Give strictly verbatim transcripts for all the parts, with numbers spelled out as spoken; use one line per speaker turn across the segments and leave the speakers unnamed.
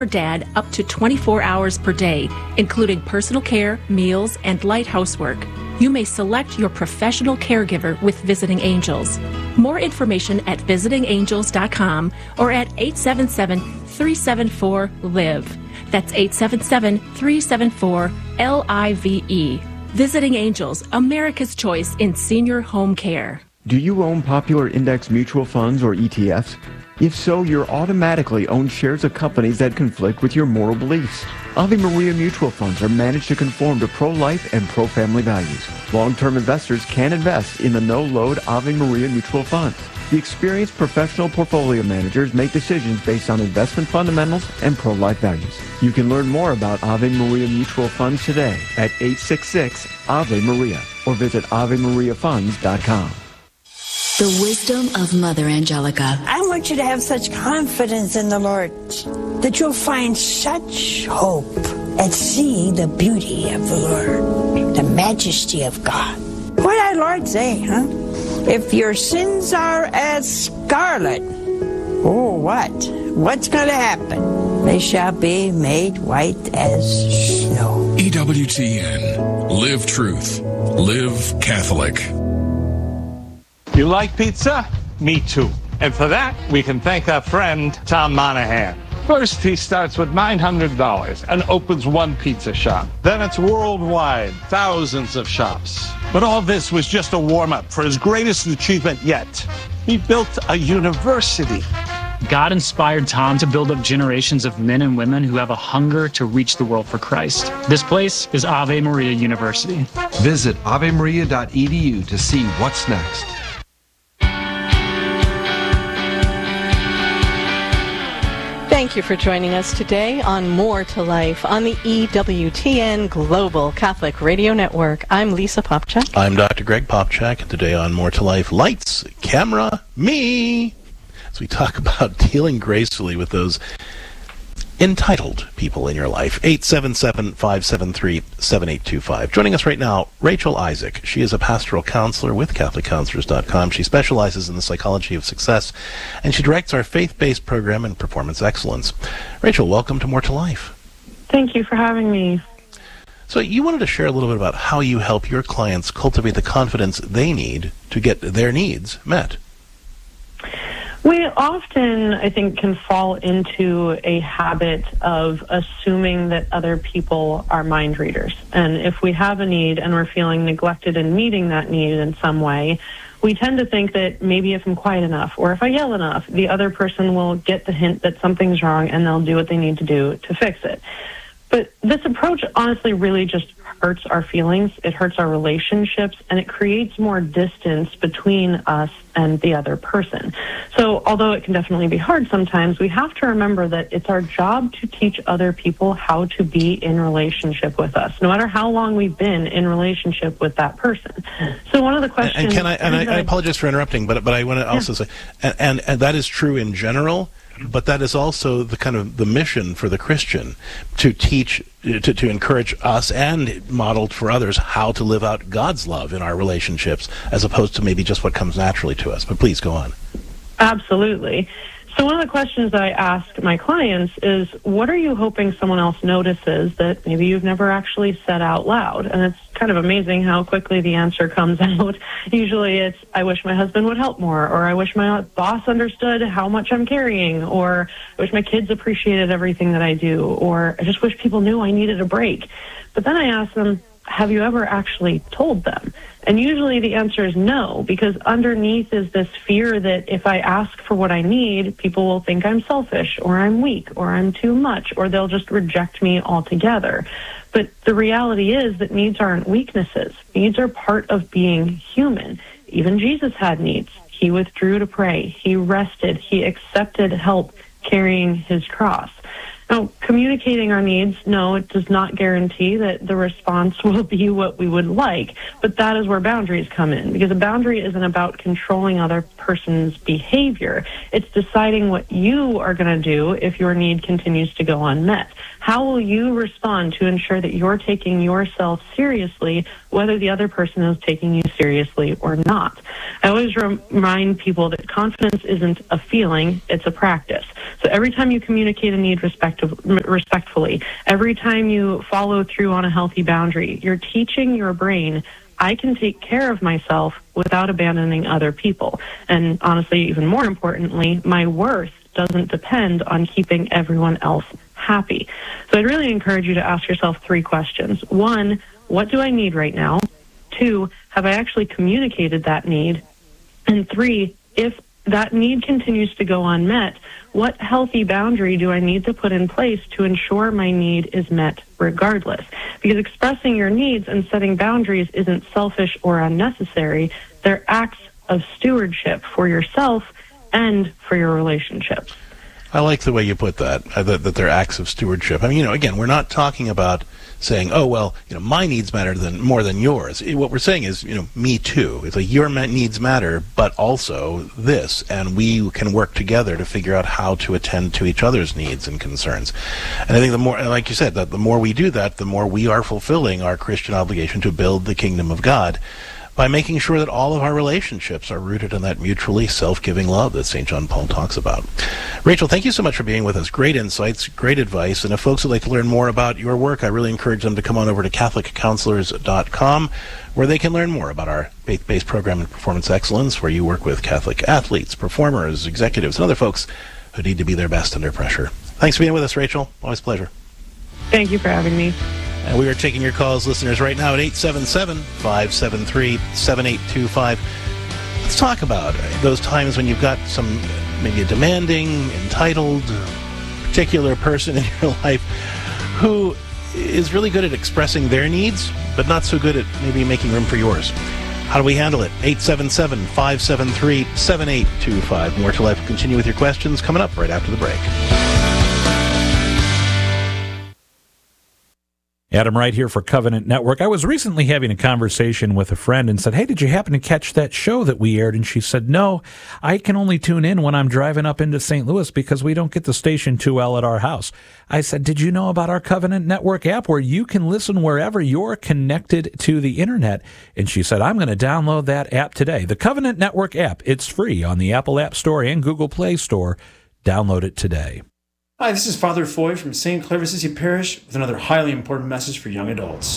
Dad up to twenty-four hours per day, including personal care, meals, and light housework. You may select your professional caregiver with Visiting Angels. More information at visiting angels dot com or at eight seven seven, three seven four, L I V E. That's eight seven seven, three seven four, L I V E. Visiting Angels, America's choice in senior home care.
Do you own popular index mutual funds or E T Fs? If so, you're automatically own shares of companies that conflict with your moral beliefs. Ave Maria mutual funds are managed to conform to pro-life and pro-family values. Long-term investors can invest in the no-load Ave Maria mutual funds. The experienced professional portfolio managers make decisions based on investment fundamentals and pro-life values. You can learn more about Ave Maria mutual funds today at eight six six, A V E Maria or visit ave maria funds dot com.
The wisdom of Mother Angelica.
I want you to have such confidence in the Lord that you'll find such hope and see the beauty of the Lord, the majesty of God. What did our Lord say, huh? If your sins are as scarlet, oh, what? What's going to happen? They shall be made white as snow.
E W T N. Live truth. Live Catholic.
You like pizza? Me too. And for that, we can thank our friend, Tom Monahan. First, he starts with nine hundred dollars and opens one pizza shop. Then it's worldwide, thousands of shops. But all this was just a warm-up for his greatest achievement yet. He built a university.
God inspired Tom to build up generations of men and women who have a hunger to reach the world for Christ. This place is Ave Maria University.
Visit ave maria dot e d u to see what's next.
Thank you for joining us today on More to Life on the E W T N Global Catholic Radio Network. I'm Lisa Popchak.
I'm Doctor Greg Popchak, and today on More to Life, lights, camera, me, as we talk about dealing gracefully with those entitled people in your life. eight seven seven, five seven three, seven eight two five. Joining us right now, Rachel Isaac. She is a pastoral counselor with Catholic Counselors dot com. She specializes in the psychology of success, and she directs our faith-based program in performance excellence. Rachel, welcome to More to Life.
Thank you for having me.
So you wanted to share a little bit about how you help your clients cultivate the confidence they need to get their needs met.
We often, I think, can fall into a habit of assuming that other people are mind readers. And if we have a need and we're feeling neglected in meeting that need in some way, we tend to think that maybe if I'm quiet enough or if I yell enough, the other person will get the hint that something's wrong and they'll do what they need to do to fix it. But this approach honestly really just hurts our feelings, it hurts our relationships, and it creates more distance between us and the other person. So although it can definitely be hard sometimes, we have to remember that it's our job to teach other people how to be in relationship with us, no matter how long we've been in relationship with that person. So one of the questions...
And, and can I, and I, I apologize for interrupting, but, but I want to also yeah. say, and, and, and that is true in general, but that is also the kind of the mission for the Christian, to teach, to, to encourage us and model for others how to live out God's love in our relationships, as opposed to maybe just what comes naturally to us. But please go on.
Absolutely. So one of the questions that I ask my clients is, what are you hoping someone else notices that maybe you've never actually said out loud? And it's kind of amazing how quickly the answer comes out. Usually it's, I wish my husband would help more, or I wish my boss understood how much I'm carrying, or I wish my kids appreciated everything that I do, or I just wish people knew I needed a break. But then I ask them, have you ever actually told them? And usually the answer is no, because underneath is this fear that if I ask for what I need, people will think I'm selfish, or I'm weak, or I'm too much, or they'll just reject me altogether. But the reality is that needs aren't weaknesses. Needs are part of being human. Even Jesus had needs. He withdrew to pray. He rested. He accepted help carrying his cross. Now, communicating our needs, no, it does not guarantee that the response will be what we would like, but that is where boundaries come in, because a boundary isn't about controlling other person's behavior. It's deciding what you are going to do if your need continues to go unmet. How will you respond to ensure that you're taking yourself seriously, whether the other person is taking you seriously or not? I always remind people that confidence isn't a feeling, it's a practice. So every time you communicate a need respectfully, respective, respectfully. Every time you follow through on a healthy boundary, you're teaching your brain, I can take care of myself without abandoning other people. And honestly, even more importantly, my worth doesn't depend on keeping everyone else happy. So I'd really encourage you to ask yourself three questions. One, what do I need right now? Two, have I actually communicated that need? And three, if that need continues to go unmet, what healthy boundary do I need to put in place to ensure my need is met regardless? Because expressing your needs and setting boundaries isn't selfish or unnecessary. They're acts of stewardship for yourself and for your relationships.
I like the way you put that, uh, that, that they're acts of stewardship. I mean, you know, again, we're not talking about saying, oh, well, you know, my needs matter than more than yours. It, what we're saying is, you know, me too. It's like your needs matter, but also this, and we can work together to figure out how to attend to each other's needs and concerns. And I think the more, like you said, that the more we do that, the more we are fulfilling our Christian obligation to build the kingdom of God, by making sure that all of our relationships are rooted in that mutually self-giving love that Saint John Paul talks about. Rachel, thank you so much for being with us. Great insights, great advice. And if folks would like to learn more about your work, I really encourage them to come on over to Catholic Counselors dot com, where they can learn more about our faith-based program in performance excellence, where you work with Catholic athletes, performers, executives, and other folks who need to be their best under pressure. Thanks for being with us, Rachel. Always a pleasure.
Thank you for having me.
And we are taking your calls, listeners, right now at eight seven seven, five seven three, seven eight two five. Let's talk about those times when you've got some, maybe a demanding, entitled, particular person in your life who is really good at expressing their needs, but not so good at maybe making room for yours. How do we handle it? eight seven seven, five seven three, seven eight two five. More to Life will continue with your questions coming up right after the break.
Adam Wright here for Covenant Network. I was recently having a conversation with a friend and said, hey, did you happen to catch that show that we aired? And she said, no, I can only tune in when I'm driving up into Saint Louis because we don't get the station too well at our house. I said, did you know about our Covenant Network app where you can listen wherever you're connected to the internet? And she said, I'm going to download that app today. The Covenant Network app, it's free on the Apple App Store and Google Play Store. Download it today.
Hi, this is Father Foy from Saint Clare of Assisi Parish with another highly important message for young adults.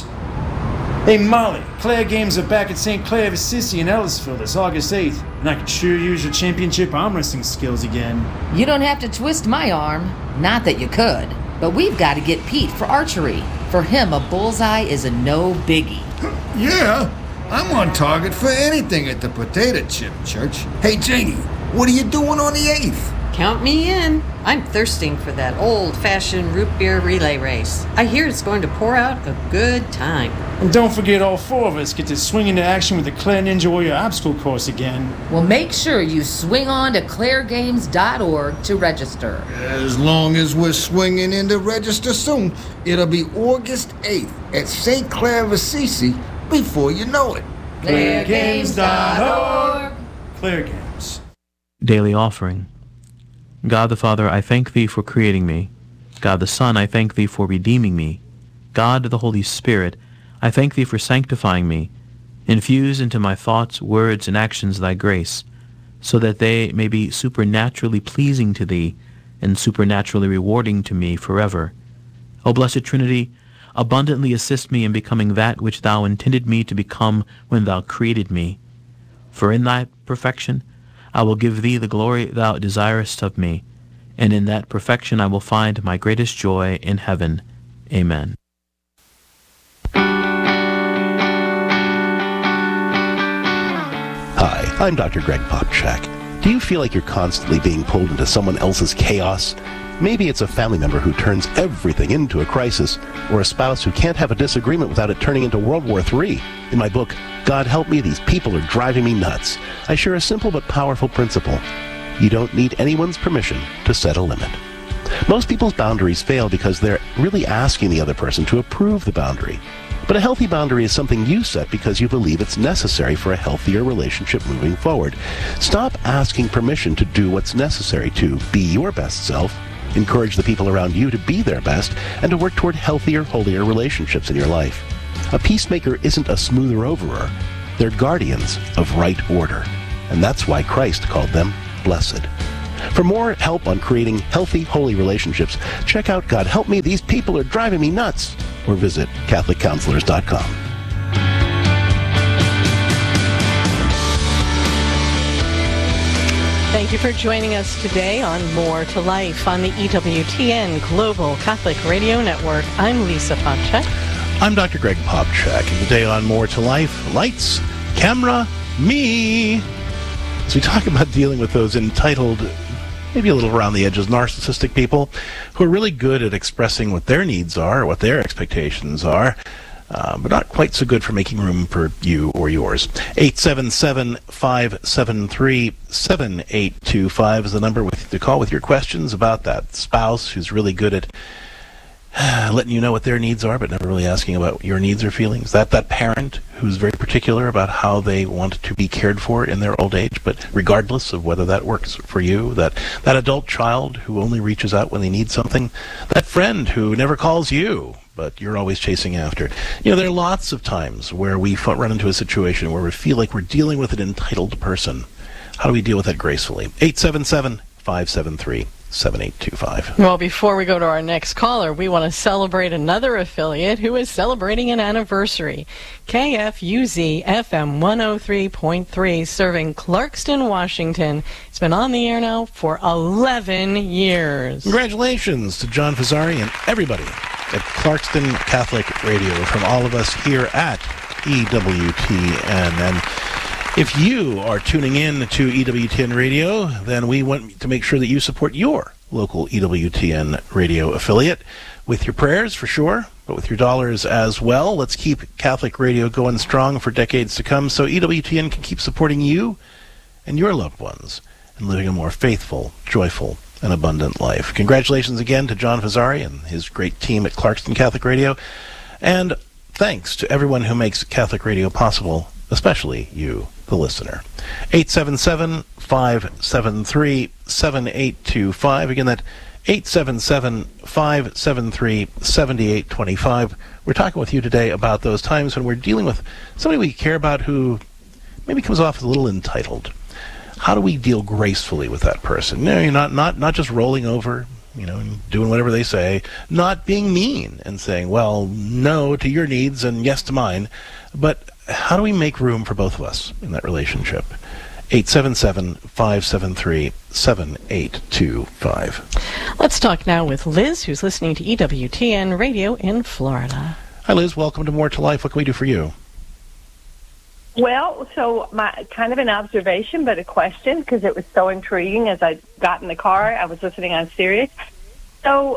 Hey Molly, Clare Games are back at Saint Clare of Assisi in Ellisville this August eighth, and I could sure use your championship arm wrestling skills again.
You don't have to twist my arm. Not that you could. But we've got to get Pete for archery. For him, a bullseye is a no biggie.
Yeah, I'm on target for anything at the Potato Chip Church. Hey Janie, what are you doing on the eighth?
Count me in. I'm thirsting for that old-fashioned root beer relay race. I hear it's going to pour out a good time.
And don't forget all four of us get to swing into action with the Clare Ninja Warrior obstacle course again.
Well, make sure you swing on to clare games dot org to register.
As long as we're swinging in to register soon, it'll be August eighth at Saint Clare of Assisi before you know it.
clare games dot org.
Clare Games.
Daily Offering. God the Father, I thank Thee for creating me. God the Son, I thank Thee for redeeming me. God the Holy Spirit, I thank Thee for sanctifying me. Infuse into my thoughts, words, and actions Thy grace, so that they may be supernaturally pleasing to Thee and supernaturally rewarding to me forever. O Blessed Trinity, abundantly assist me in becoming that which Thou intended me to become when Thou created me. For in Thy perfection I will give Thee the glory Thou desirest of me, and in that perfection I will find my greatest joy in heaven. Amen.
Hi, I'm Doctor Greg Popchak. Do you feel like you're constantly being pulled into someone else's chaos? Maybe it's a family member who turns everything into a crisis, or a spouse who can't have a disagreement without it turning into World War Three. In my book, God Help Me, These People Are Driving Me Nuts, I share a simple but powerful principle. You don't need anyone's permission to set a limit. Most people's boundaries fail because they're really asking the other person to approve the boundary. But a healthy boundary is something you set because you believe it's necessary for a healthier relationship moving forward. Stop asking permission to do what's necessary to be your best self. Encourage the people around you to be their best and to work toward healthier, holier relationships in your life. A peacemaker isn't a smoother overer. They're guardians of right order. And that's why Christ called them blessed. For more help on creating healthy, holy relationships, check out God Help Me, These People Are Driving Me Nuts, or visit Catholic Counselors dot com.
Thank you for joining us today on More to Life on the E W T N Global Catholic Radio Network. I'm Lisa Popchak.
I'm Doctor Greg Popchak, and today on More to Life, lights, camera, me. As we talk about dealing with those entitled, maybe a little around the edges, narcissistic people who are really good at expressing what their needs are, what their expectations are, Uh, but not quite so good for making room for you or yours. eight seven seven, five seven three, seven eight two five is the number with, to call with your questions about that spouse who's really good at uh, letting you know what their needs are, but never really asking about your needs or feelings. That that parent who's very particular about how they want to be cared for in their old age, but regardless of whether that works for you. That, that adult child who only reaches out when they need something. That friend who never calls you, but you're always chasing after. You know, there are lots of times where we run into a situation where we feel like we're dealing with an entitled person. How do we deal with that gracefully? eight seven seven, five seven three, seven eight two five.
Well, before we go to our next caller, we want to celebrate another affiliate who is celebrating an anniversary. K F U Z F M one oh three point three, serving Clarkston, Washington. It's been on the air now for eleven years.
Congratulations to John Fazzari and everybody at Clarkston Catholic Radio, from all of us here at E W T N. And if you are tuning in to E W T N Radio, then we want to make sure that you support your local E W T N radio affiliate with your prayers, for sure, but with your dollars as well. Let's keep Catholic radio going strong for decades to come so E W T N can keep supporting you and your loved ones and living a more faithful, joyful, and abundant life. Congratulations again to John Fazzari and his great team at Clarkston Catholic Radio. And thanks to everyone who makes Catholic radio possible, especially you, the listener. eight seven seven, five seven three, seven eight two five. Again, that eight seven seven, five seven three, seven eight two five. We're talking with you today about those times when we're dealing with somebody we care about who maybe comes off as a little entitled. How do we deal gracefully with that person? No, you're not, not, not just rolling over, you know, and doing whatever they say, not being mean and saying, well, no to your needs and yes to mine, but how do we make room for both of us in that relationship? eight seven seven, five seven three, seven eight two five.
Let's talk now with Liz, who's listening to E W T N Radio in Florida.
Hi, Liz. Welcome to More to Life. What can we do for you?
Well, so my kind of an observation, but a question, because it was so intriguing as I got in the car. I was listening on Sirius. So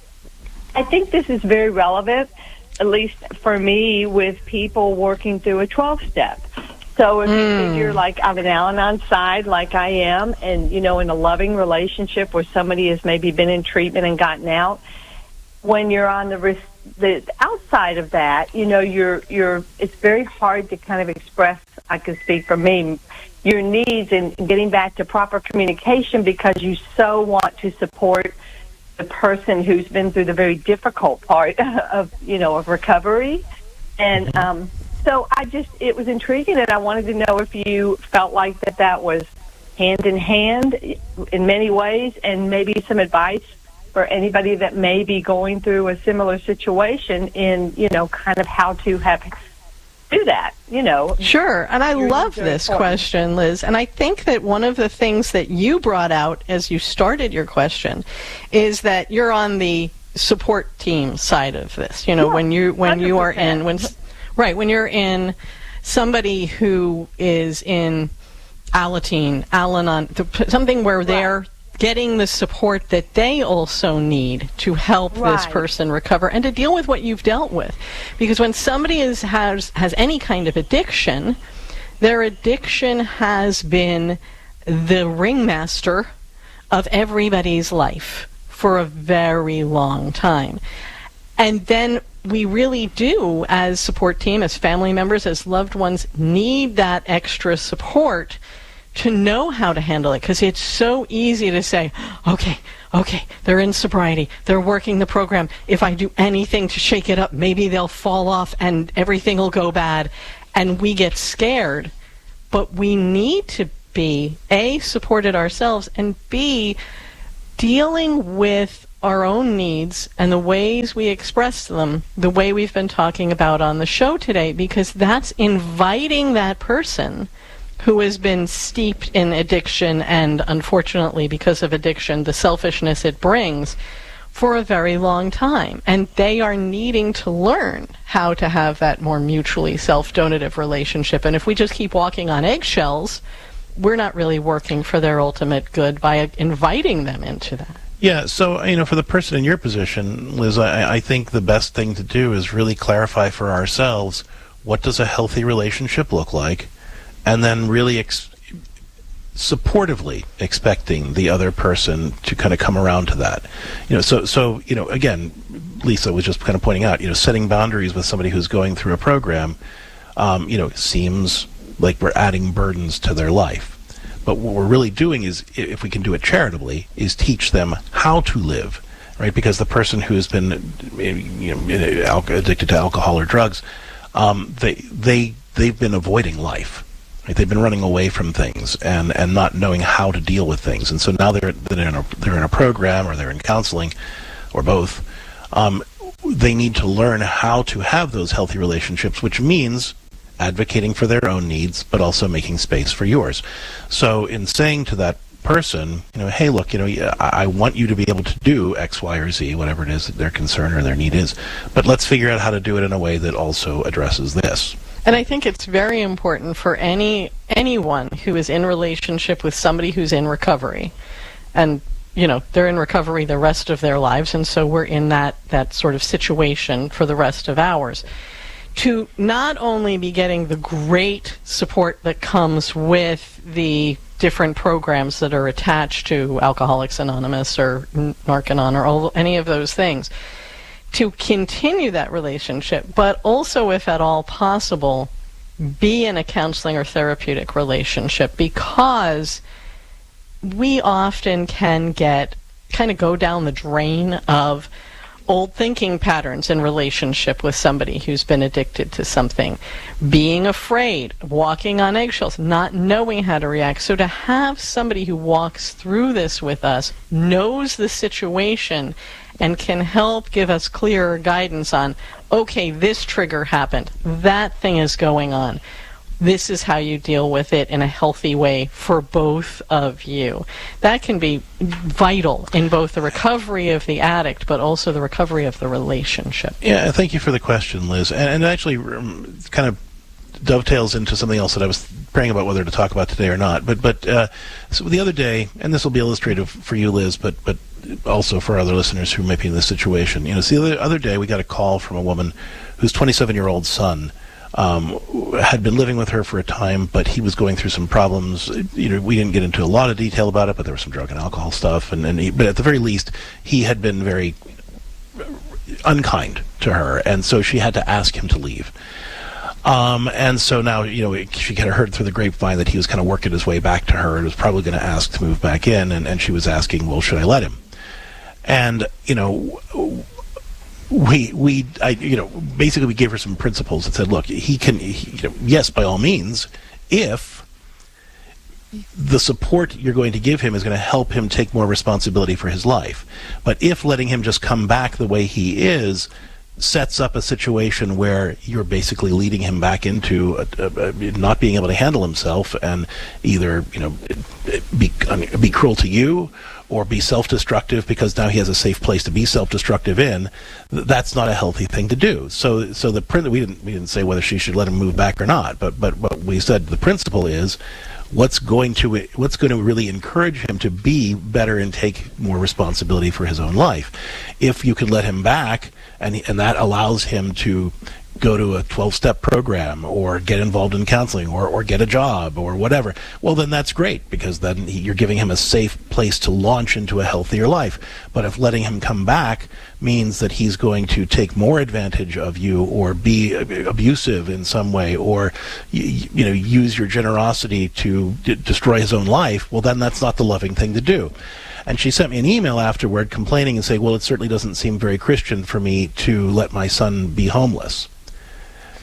I think this is very relevant, at least for me, with people working through a twelve-step. So if mm. you figure like I'm an Al-Anon side, like I am, and, you know, in a loving relationship where somebody has maybe been in treatment and gotten out, when you're on the risk, the outside of that, you know, you're you're. It's very hard to kind of express. I can speak for me, your needs and getting back to proper communication because you so want to support the person who's been through the very difficult part of, you know, of recovery, and um, so I just it was intriguing, and I wanted to know if you felt like that that was hand in hand in many ways, and maybe some advice for anybody that may be going through a similar situation in, you know, kind of how to have do that, you know.
Sure, and I love this question, Liz, and I think that one of the things that you brought out as you started your question is that you're on the support team side of this, you know, yeah, when you when you are in, when right, when you're in somebody who is in Alateen, Al-Anon, something where they're right. getting the support that they also need to help right. this person recover and to deal with what you've dealt with. Because when somebody is, has, has any kind of addiction, their addiction has been the ringmaster of everybody's life for a very long time. And then we really do, as support team, as family members, as loved ones, need that extra support to know how to handle it, because it's so easy to say, okay, okay, they're in sobriety, they're working the program. If I do anything to shake it up, maybe they'll fall off and everything will go bad. And we get scared. But we need to be A, supported ourselves, and B, dealing with our own needs and the ways we express them, the way we've been talking about on the show today, because that's inviting that person who has been steeped in addiction and, unfortunately, because of addiction, the selfishness it brings, for a very long time. And they are needing to learn how to have that more mutually self-donative relationship. And if we just keep walking on eggshells, we're not really working for their ultimate good by inviting them into that.
Yeah, so, you know, for the person in your position, Liz, I, I think the best thing to do is really clarify for ourselves, what does a healthy relationship look like? And then really ex- supportively expecting the other person to kind of come around to that. You know, so, so, you know, again, Lisa was just kind of pointing out, you know, setting boundaries with somebody who's going through a program, um, you know, seems like we're adding burdens to their life. But what we're really doing is, if we can do it charitably, is teach them how to live, right? Because the person who has been, you know, addicted to alcohol or drugs, um, they they they've been avoiding life, right? They've been running away from things and, and not knowing how to deal with things. And so now they're they're in a they're in a program, or they're in counseling, or both. Um, they need to learn how to have those healthy relationships, which means advocating for their own needs, but also making space for yours. So in saying to that person, you know, hey, look, you know, I, I want you to be able to do X, Y, or Z, whatever it is that their concern or their need is, but let's figure out how to do it in a way that also addresses this.
And I think it's very important for any anyone who is in relationship with somebody who's in recovery, and you know, they're in recovery the rest of their lives, and so we're in that that sort of situation for the rest of ours, to not only be getting the great support that comes with the different programs that are attached to Alcoholics Anonymous or Narcanon or all, any of those things, to continue that relationship, but also, if at all possible, be in a counseling or therapeutic relationship, because we often can get, kind of go down the drain of old thinking patterns in relationship with somebody who's been addicted to something, being afraid, walking on eggshells, not knowing how to react. So to have somebody who walks through this with us, knows the situation, and can help give us clearer guidance on, okay, this trigger happened, that thing is going on, this is how you deal with it in a healthy way for both of you. That can be vital in both the recovery of the addict, but also the recovery of the relationship.
Yeah, thank you for the question, Liz. And, and actually um, kind of dovetails into something else that I was praying about whether to talk about today or not. But but uh, so the other day, and this will be illustrative for you, Liz, but but also for other listeners who may be in this situation. You know, so the other, other day we got a call from a woman whose twenty-seven-year-old son Um, had been living with her for a time, but he was going through some problems. You know, we didn't get into a lot of detail about it, but there was some drug and alcohol stuff, and, and he, but at the very least, he had been very unkind to her, and so she had to ask him to leave. Um, and so now, you know, she kind of heard through the grapevine that he was kind of working his way back to her and was probably going to ask to move back in, and, and she was asking, well, should I let him? And, you know, we, we, I, you know, basically we gave her some principles that said, look, he can, he, you know, yes, by all means, if the support you're going to give him is going to help him take more responsibility for his life. But if letting him just come back the way he is sets up a situation where you're basically leading him back into a, a, a, not being able to handle himself and either, you know, be, be cruel to you or be self-destructive because now he has a safe place to be self-destructive in, that's not a healthy thing to do. So, so the print we didn't we didn't say whether she should let him move back or not, but but what we said the principle is what's going to what's going to really encourage him to be better and take more responsibility for his own life. If you could let him back, and and that allows him to go to a twelve-step program or get involved in counseling or, or get a job or whatever, well, then that's great, because then he, you're giving him a safe place to launch into a healthier life. But if letting him come back means that he's going to take more advantage of you or be abusive in some way or, you, you know, use your generosity to d- destroy his own life, well, then that's not the loving thing to do. And she sent me an email afterward complaining and saying, well, it certainly doesn't seem very Christian for me to let my son be homeless. Now,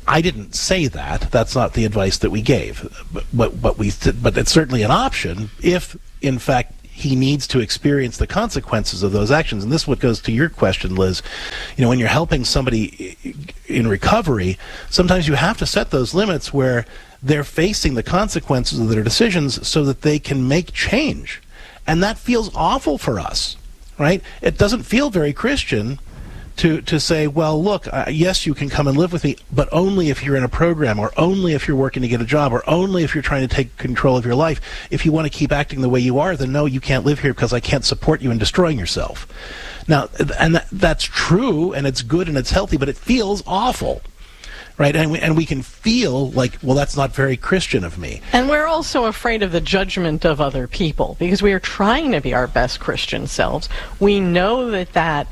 I didn't say that. That's not the advice that we gave. But, but, but, we, but it's certainly an option if, in fact, he needs to experience the consequences of those actions. And this is what goes to your question, Liz. You know, when you're helping somebody in recovery, sometimes you have to set those limits where they're facing the consequences of their decisions so that they can make change. And that feels awful for us, right? It doesn't feel very Christian to to say, well, look, uh, yes, you can come and live with me, but only if you're in a program, or only if you're working to get a job, or only if you're trying to take control of your life. If you want to keep acting the way you are, then no, you can't live here because I can't support you in destroying yourself. Now, and that, that's true, and it's good, and it's healthy, but it feels awful. Right, and we, and we can feel like, well, that's not very Christian of me.
And we're also afraid of the judgment of other people because we are trying to be our best Christian selves. We know that that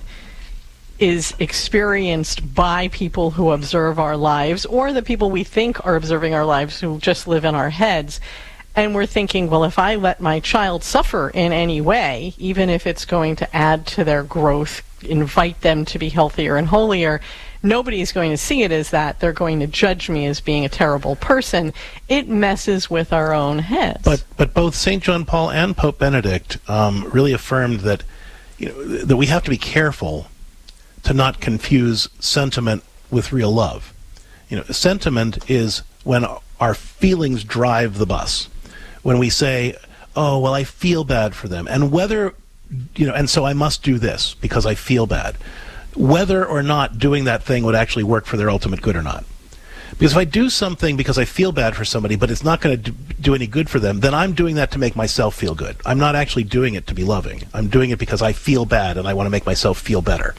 is experienced by people who observe our lives, or the people we think are observing our lives who just live in our heads. And we're thinking, well, if I let my child suffer in any way, even if it's going to add to their growth, invite them to be healthier and holier, nobody's going to see it as that. They're going to judge me as being a terrible person. It messes with our own heads.
But but both Saint John Paul and Pope Benedict um, really affirmed that, you know, that we have to be careful to not confuse sentiment with real love. You know, sentiment is when our feelings drive the bus. When we say, oh, well, I feel bad for them, and whether, you know, and so I must do this because I feel bad, whether or not doing that thing would actually work for their ultimate good or not. Because if I do something because I feel bad for somebody, but it's not going to do any good for them, then I'm doing that to make myself feel good. I'm not actually doing it to be loving. I'm doing it because I feel bad and I want to make myself feel better.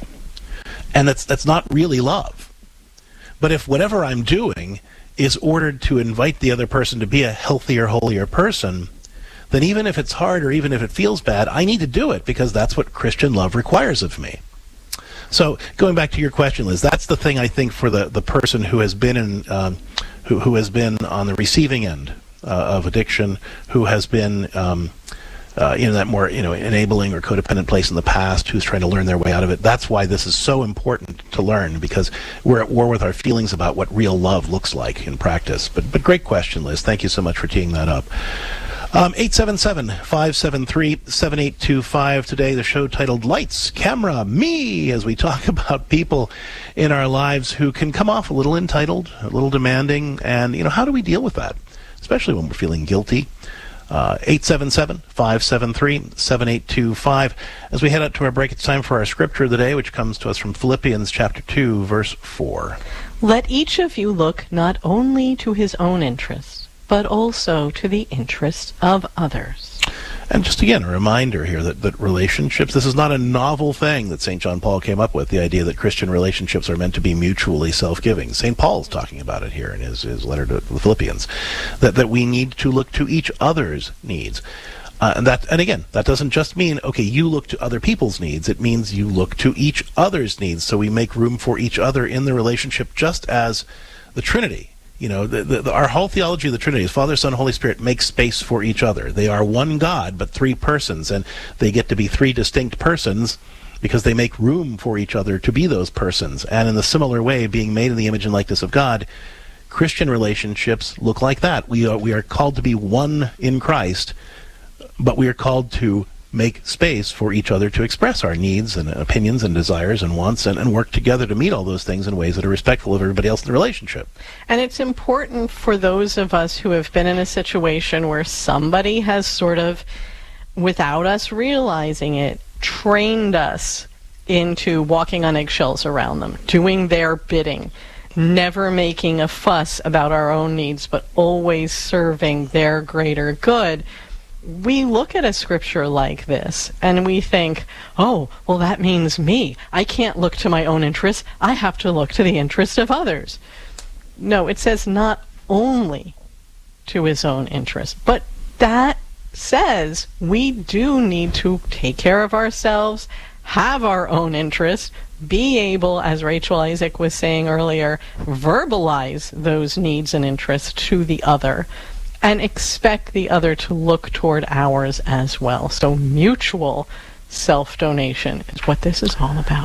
And that's that's not really love. But if whatever I'm doing is ordered to invite the other person to be a healthier, holier person, then even if it's hard or even if it feels bad, I need to do it because that's what Christian love requires of me. So going back to your question, Liz, that's the thing I think for the, the person who has been in um, who who has been on the receiving end uh, of addiction, who has been um, uh, in that more you know enabling or codependent place in the past, who's trying to learn their way out of it. That's why this is so important to learn, because we're at war with our feelings about what real love looks like in practice. But but great question, Liz. Thank you so much for teeing that up. Um, eight seven seven, five seven three, seven eight two five. Today, the show titled Lights, Camera, Me, as we talk about people in our lives who can come off a little entitled, a little demanding, and, you know, how do we deal with that, especially when we're feeling guilty? Uh, eight seven seven, five seven three, seven eight two five. As we head out to our break, it's time for our scripture of the day, which comes to us from Philippians chapter two, verse four.
Let each of you look not only to his own interests, but also to the interests of others.
And just again, a reminder here that, that relationships, this is not a novel thing that Saint John Paul came up with, the idea that Christian relationships are meant to be mutually self-giving. Saint Paul's talking about it here in his, his letter to the Philippians, that, that we need to look to each other's needs. Uh, and that, and again, that doesn't just mean, okay, you look to other people's needs. It means you look to each other's needs, so we make room for each other in the relationship, just as the Trinity. You know, the, the, the, our whole theology of the Trinity is Father, Son, Holy Spirit make space for each other. They are one God, but three persons, and they get to be three distinct persons because they make room for each other to be those persons. And in the similar way, being made in the image and likeness of God, Christian relationships look like that. We are, we are called to be one in Christ, but we are called to make space for each other to express our needs and opinions and desires and wants, and, and work together to meet all those things in ways that are respectful of everybody else in the relationship.
And it's important for those of us who have been in a situation where somebody has sort of, without us realizing it, trained us into walking on eggshells around them, doing their bidding, never making a fuss about our own needs, but always serving their greater good. We look at a scripture like this and we think, oh, well, that means me. I can't look to my own interests. I have to look to the interest of others. No, it says not only to his own interest, but that says we do need to take care of ourselves, have our own interests, be able, as Rachel Isaac was saying earlier, verbalize those needs and interests to the other, and expect the other to look toward ours as well. So mutual self-donation is what this is all about.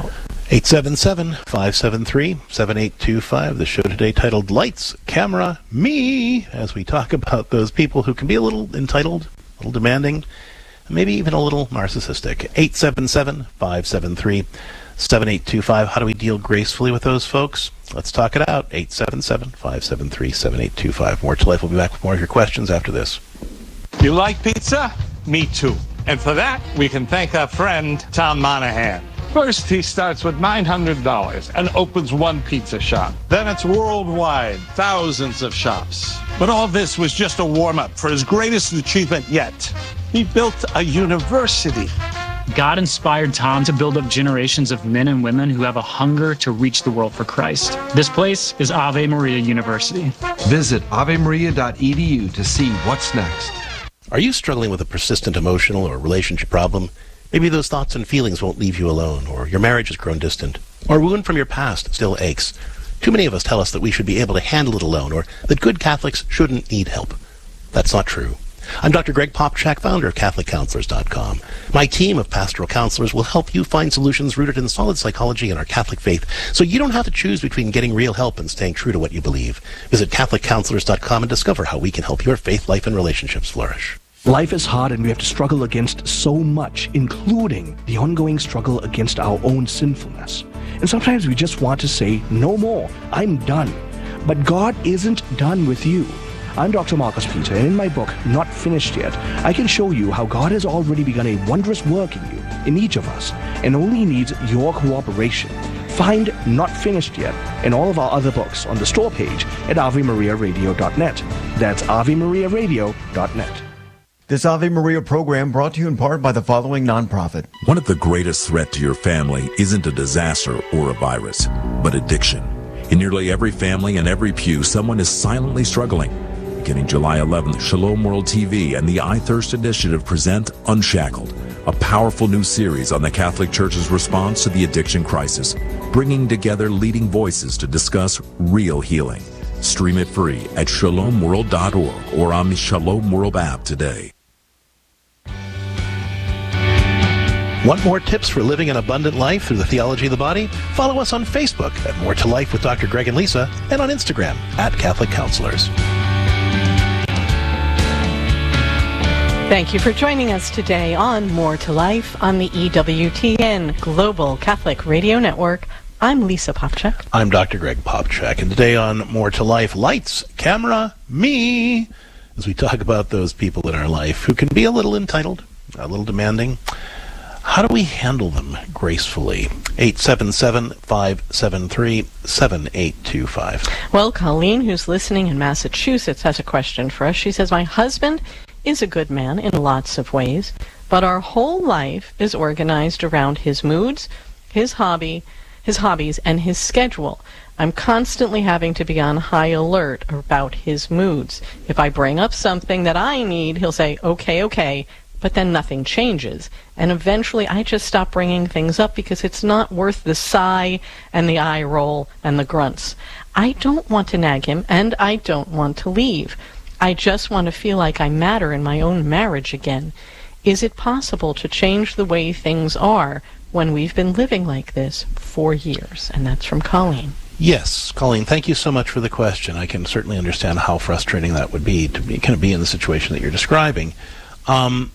eight seven seven, five seven three, seven eight two five. The show today titled Lights, Camera, Me, as we talk about those people who can be a little entitled, a little demanding, maybe even a little narcissistic. eight seven seven, five seven three, seven eight two five. How do we deal gracefully with those folks? Let's talk it out. eight seven seven, five seven three, seven eight two five. More to Life. We'll be back with more of your questions after this.
You like pizza? Me too. And for that, we can thank our friend, Tom Monahan. First, he starts with nine hundred dollars and opens one pizza shop. Then it's worldwide, thousands of shops. But all this was just a warm-up for his greatest achievement yet. He built a university.
God inspired Tom to build up generations of men and women who have a hunger to reach the world for Christ. This place is Ave Maria University.
Visit ave maria dot e d u to see what's next.
Are you struggling with a persistent emotional or relationship problem? Maybe those thoughts and feelings won't leave you alone, or your marriage has grown distant, or a wound from your past still aches. Too many of us tell us that we should be able to handle it alone, or that good Catholics shouldn't need help. That's not true. I'm Doctor Greg Popchak, founder of Catholic Counselors dot com. My team of pastoral counselors will help you find solutions rooted in solid psychology and our Catholic faith, so you don't have to choose between getting real help and staying true to what you believe. Visit Catholic Counselors dot com and discover how we can help your faith life and relationships flourish.
Life is hard and we have to struggle against so much, including the ongoing struggle against our own sinfulness. And sometimes we just want to say, no more, I'm done. But God isn't done with you. I'm Doctor Marcus Peter, and in my book, Not Finished Yet, I can show you how God has already begun a wondrous work in you, in each of us, and only needs your cooperation. Find Not Finished Yet and all of our other books on the store page at ave maria radio dot net. That's ave maria radio dot net.
This Ave Maria program brought to you in part by the following nonprofit.
One of the greatest threats to your family isn't a disaster or a virus, but addiction. In nearly every family and every pew, someone is silently struggling. Beginning July eleventh, Shalom World T V and the I Thirst Initiative present Unshackled, a powerful new series on the Catholic Church's response to the addiction crisis, bringing together leading voices to discuss real healing. Stream it free at shalom world dot org or on the Shalom World app today.
Want more tips for living an abundant life through the theology of the body? Follow us on Facebook at More to Life with Doctor Greg and Lisa, and on Instagram at Catholic Counselors.
Thank you for joining us today on More to Life on the E W T N Global Catholic Radio Network. I'm Lisa Popchak.
I'm Doctor Greg Popchak, and today on More to Life, Lights, Camera, Me, as we talk about those people in our life who can be a little entitled, a little demanding. How do we handle them gracefully? eight seven seven, five seven three, seven eight two five.
Well, Colleen, who's listening in Massachusetts, has a question for us. She says, my husband is a good man in lots of ways, but our whole life is organized around his moods, his hobby, his hobbies, and his schedule. I'm constantly having to be on high alert about his moods. If I bring up something that I need, he'll say, okay, okay, but then nothing changes. And eventually I just stop bringing things up because it's not worth the sigh and the eye roll and the grunts. I don't want to nag him, and I don't want to leave. I just want to feel like I matter in my own marriage again. Is it possible to change the way things are when we've been living like this for years? And that's from Colleen.
Yes, Colleen, thank you so much for the question. I can certainly understand how frustrating that would be to be, kind of be in the situation that you're describing. Um,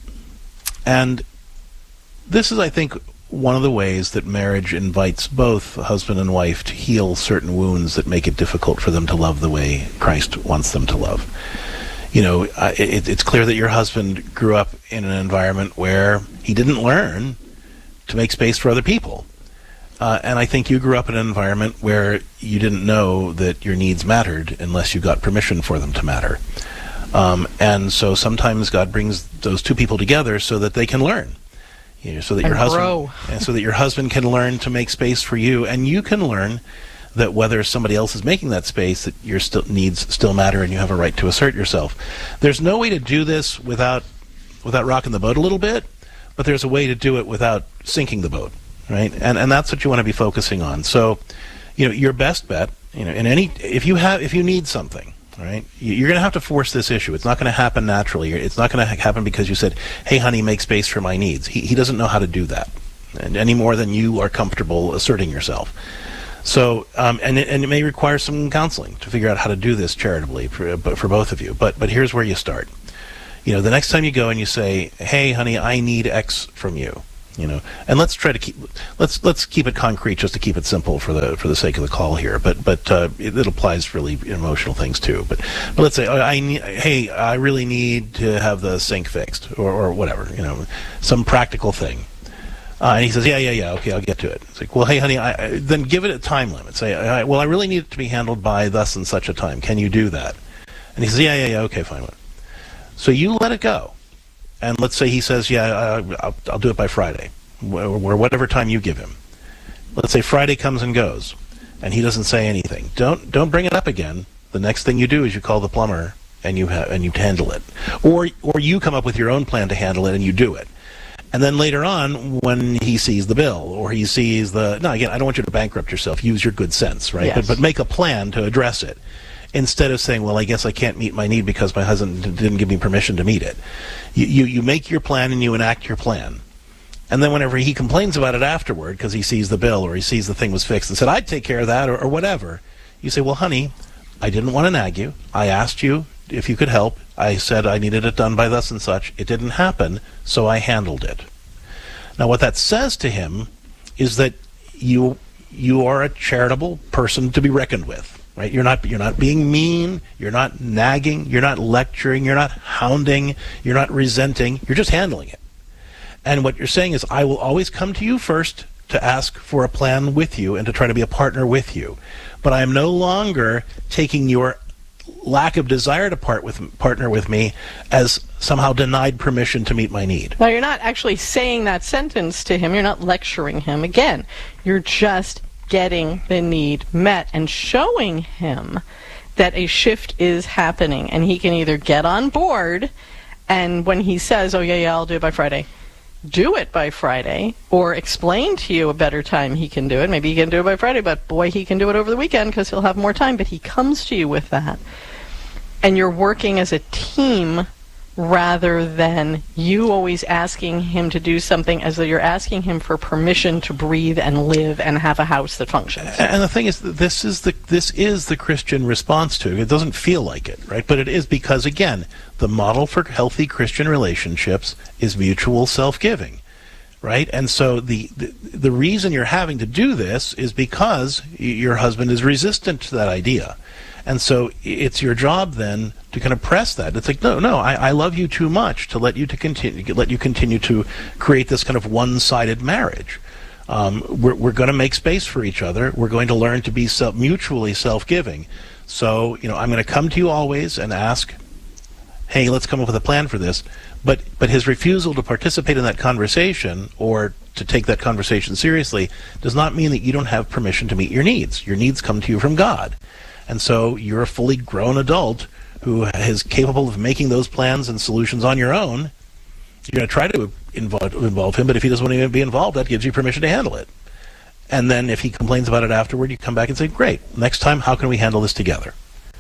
and this is, I think, one of the ways that marriage invites both husband and wife to heal certain wounds that make it difficult for them to love the way Christ wants them to love. You know, uh, it, it's clear that your husband grew up in an environment where he didn't learn to make space for other people. Uh, and I think you grew up in an environment where you didn't know that your needs mattered unless you got permission for them to matter. Um, and so sometimes God brings those two people together so that they can learn. You know, so that
and
your husband,
grow.
and so that your husband can learn to make space for you, and you can learn that whether somebody else is making that space, that your still needs still matter, and you have a right to assert yourself. There's no way to do this without without rocking the boat a little bit, but there's a way to do it without sinking the boat, right? And and that's what you want to be focusing on. So, you know, your best bet, you know, in any if you have if you need something. Right? You're going to have to force this issue. It's not going to happen naturally. It's not going to happen because you said, hey, honey, make space for my needs. He, he doesn't know how to do that. and any more than you are comfortable asserting yourself. So, um, and, it, and it may require some counseling to figure out how to do this charitably for, for both of you. But but here's where you start. You know, the next time you go and you say, "Hey, honey, I need X from you," you know, and let's try to keep let's let's keep it concrete just to keep it simple for the for the sake of the call here. But but uh, it, it applies really emotional things too. But, but let's say, oh, I need, hey, I really need to have the sink fixed, or or whatever, you know, some practical thing. Uh, and he says, yeah, yeah, yeah, okay, I'll get to it. It's like, well, hey, honey, I, I, then give it a time limit. Say, I, well, I really need it to be handled by thus and such a time. Can you do that? And he says, yeah, yeah, yeah, okay, fine. So you let it go. And let's say he says, yeah, uh, I'll, I'll do it by Friday, or whatever time you give him. Let's say Friday comes and goes, and he doesn't say anything. Don't don't bring it up again. The next thing you do is you call the plumber, and you ha- and you handle it. Or or you come up with your own plan to handle it, and you do it. And then later on, when he sees the bill, or he sees the... No, again, I don't want you to bankrupt yourself. Use your good sense, right? Yes. But, but make a plan to address it, instead of saying, well, I guess I can't meet my need because my husband didn't give me permission to meet it. You, you, you make your plan and you enact your plan. And then whenever he complains about it afterward, because he sees the bill, or he sees the thing was fixed, and said, I'd take care of that, or, or whatever, you say, well, honey, I didn't want to nag you. I asked you if you could help. I said I needed it done by thus and such. It didn't happen, so I handled it. Now, what that says to him is that you you are a charitable person to be reckoned with, right? You're not you're not being mean. You're not nagging. You're not lecturing. You're not hounding. You're not resenting. You're just handling it. And what you're saying is, I will always come to you first to ask for a plan with you and to try to be a partner with you. But I am no longer taking your lack of desire to part with partner with me as somehow denied permission to meet my need.
Now, you're not actually saying that sentence to him. You're not lecturing him. Again, you're just getting the need met and showing him that a shift is happening, and he can either get on board, and when he says, oh, yeah, yeah, I'll do it by Friday, do it by Friday, or explain to you a better time he can do it. Maybe he can do it by Friday, but boy, he can do it over the weekend because he'll have more time. But he comes to you with that. And you're working as a team rather than you always asking him to do something as though you're asking him for permission to breathe and live and have a house that functions.
And the thing is, this is the this is the Christian response to it. It doesn't feel like it, right? But it is, because, again, the model for healthy Christian relationships is mutual self-giving, right? And so the, the the reason you're having to do this is because your husband is resistant to that idea. And so it's your job then to kind of press that. It's like, no, no, I, I love you too much to let you to continue let you continue to create this kind of one-sided marriage. Um, we're we're going to make space for each other. We're going to learn to be self, mutually self-giving. So, you know, I'm going to come to you always and ask, hey, let's come up with a plan for this. But but his refusal to participate in that conversation, or to take that conversation seriously, does not mean that you don't have permission to meet your needs. Your needs come to you from God. And so you're a fully grown adult who is capable of making those plans and solutions on your own. You're going to try to involve, involve him, but if he doesn't want to be involved, that gives you permission to handle it. And then if he complains about it afterward, you come back and say, great, next time, how can we handle this together?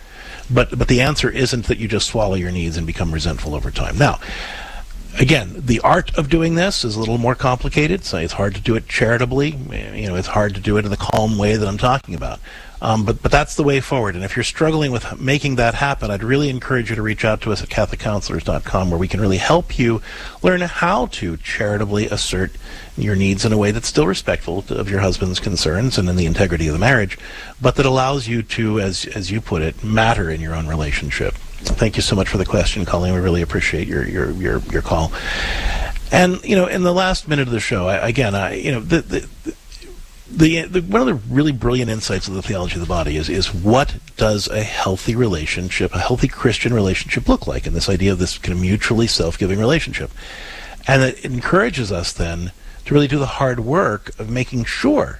But but the answer isn't that you just swallow your needs and become resentful over time. Now, again, the art of doing this is a little more complicated. So it's hard to do it charitably. You know, it's hard to do it in the calm way that I'm talking about. Um, but, but that's the way forward. And if you're struggling with making that happen, I'd really encourage you to reach out to us at Catholic Counselors dot com, where we can really help you learn how to charitably assert your needs in a way that's still respectful of your husband's concerns and in the integrity of the marriage, but that allows you to, as as you put it, matter in your own relationship. Thank you so much for the question, Colleen. We really appreciate your your your, your call. And, you know, in the last minute of the show, I, again, I you know, the, the, the The, the one of the really brilliant insights of the theology of the body is is what does a healthy relationship, a healthy Christian relationship look like, and this idea of this kind of mutually self-giving relationship. And it encourages us then to really do the hard work of making sure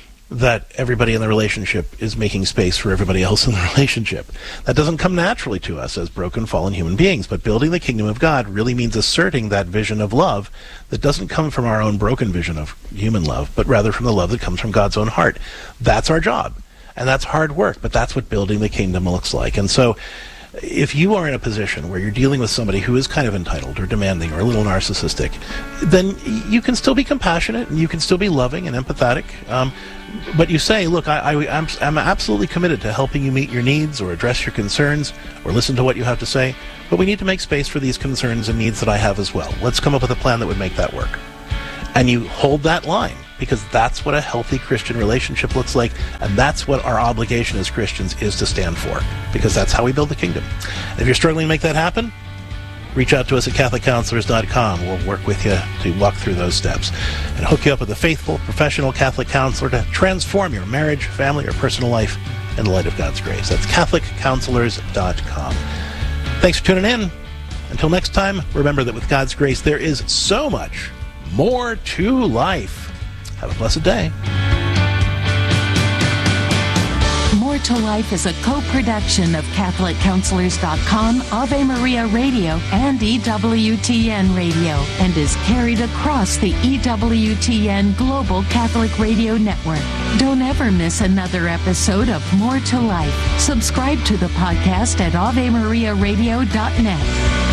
that everybody in the relationship is making space for everybody else in the relationship. That doesn't come naturally to us as broken, fallen human beings, but building the kingdom of God really means asserting that vision of love that doesn't come from our own broken vision of human love, but rather from the love that comes from God's own heart. That's our job, and that's hard work, but that's what building the kingdom looks like. And so if you are in a position where you're dealing with somebody who is kind of entitled or demanding or a little narcissistic, then you can still be compassionate and you can still be loving and empathetic. Um, but you say, look, I, I, I'm, I'm absolutely committed to helping you meet your needs or address your concerns or listen to what you have to say, but we need to make space for these concerns and needs that I have as well. Let's come up with a plan that would make that work. And you hold that line, because that's what a healthy Christian relationship looks like, and that's what our obligation as Christians is to stand for, because that's how we build the kingdom. And if you're struggling to make that happen, reach out to us at Catholic Counselors dot com. We'll work with you to walk through those steps and hook you up with a faithful, professional Catholic counselor to transform your marriage, family, or personal life in the light of God's grace. That's Catholic Counselors dot com. Thanks for tuning in. Until next time, remember that with God's grace, there is so much more to life. Have a blessed day.
More to Life is a co-production of Catholic Counselors dot com, Ave Maria Radio, and E W T N Radio, and is carried across the E W T N Global Catholic Radio Network. Don't ever miss another episode of More to Life. Subscribe to the podcast at Ave Maria Radio dot net.